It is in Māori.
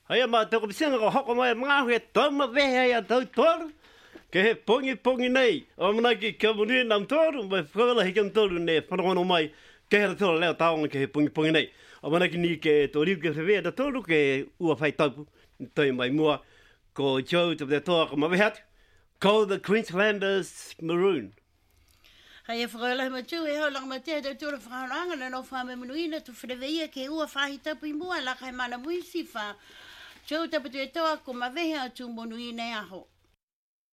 Haia ma te ko pisenga ko hoko mai mga he tama vehe ya tau toru. Ke he pongi nei. O mana ki ka muni nam toru. Mai whakala hikam toru ne whanakono mai. Ke hera toru leo taonga ke he pongi nei. O mana ki ni ke tō riu ke whewea da toru ke ua whai taupu. Toi mai mua. Ko Joe te toa ko mawehe atu. Ko the Queenslanders Maroon. Hai e whakaila ma tū e hau langa ma tea tau tūra whakauranga na no whame manuina tu whireweia ke ua whahitapu I mua la kai mana muisi wha. Tau tapatu e toa ko mawehe atu manuina e aho.